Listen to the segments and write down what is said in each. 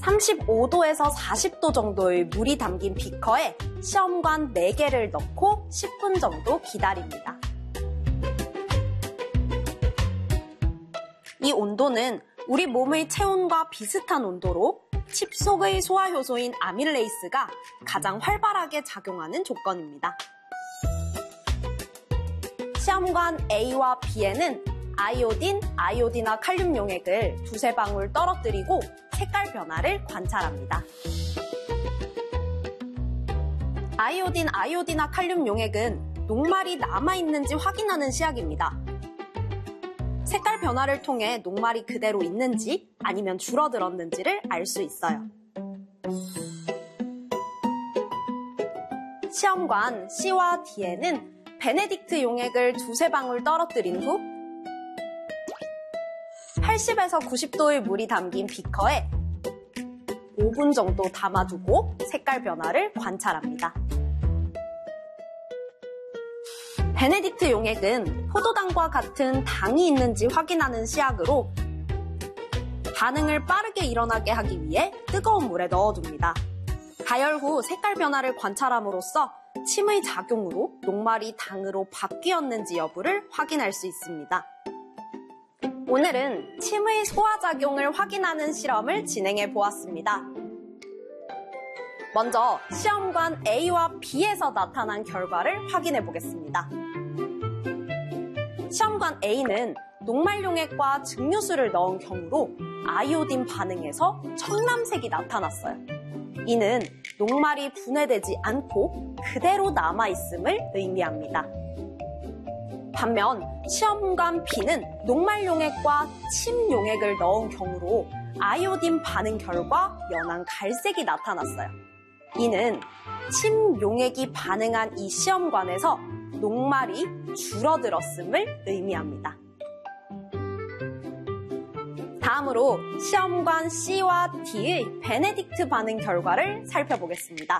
35도에서 40도 정도의 물이 담긴 비커에 시험관 4개를 넣고 10분 정도 기다립니다. 이 온도는 우리 몸의 체온과 비슷한 온도로 칩 속의 소화효소인 아밀레이스가 가장 활발하게 작용하는 조건입니다. 시험관 A와 B에는 아이오딘, 아이오디나 칼륨 용액을 2-3방울 떨어뜨리고 색깔 변화를 관찰합니다. 아이오딘, 아이오디나 칼륨 용액은 녹말이 남아있는지 확인하는 시약입니다. 색깔 변화를 통해 녹말이 그대로 있는지 아니면 줄어들었는지를 알 수 있어요. 시험관 C와 D에는 베네딕트 용액을 2-3방울 떨어뜨린 후 80에서 90도의 물이 담긴 비커에 5분 정도 담아두고 색깔 변화를 관찰합니다. 베네딕트 용액은 포도당과 같은 당이 있는지 확인하는 시약으로 반응을 빠르게 일어나게 하기 위해 뜨거운 물에 넣어둡니다. 가열 후 색깔 변화를 관찰함으로써 침의 작용으로 녹말이 당으로 바뀌었는지 여부를 확인할 수 있습니다. 오늘은 침의 소화작용을 확인하는 실험을 진행해 보았습니다. 먼저 시험관 A와 B에서 나타난 결과를 확인해 보겠습니다. 시험관 A는 녹말용액과 증류수를 넣은 경우로 아이오딘 반응에서 청남색이 나타났어요. 이는 녹말이 분해되지 않고 그대로 남아있음을 의미합니다. 반면 시험관 B는 녹말용액과 침용액을 넣은 경우로 아이오딘 반응 결과 연한 갈색이 나타났어요. 이는 침용액이 반응한 이 시험관에서 녹말이 줄어들었음을 의미합니다. 다음으로 시험관 C와 D의 베네딕트 반응 결과를 살펴보겠습니다.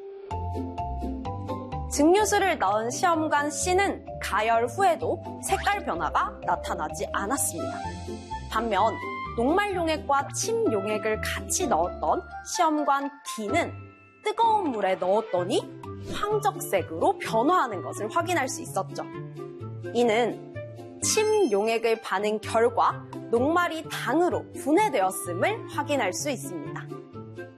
증류수를 넣은 시험관 C는 가열 후에도 색깔 변화가 나타나지 않았습니다. 반면 녹말용액과 침용액을 같이 넣었던 시험관 D는 뜨거운 물에 넣었더니 황적색으로 변화하는 것을 확인할 수 있었죠. 이는 침용액의 반응 결과 녹말이 당으로 분해되었음을 확인할 수 있습니다.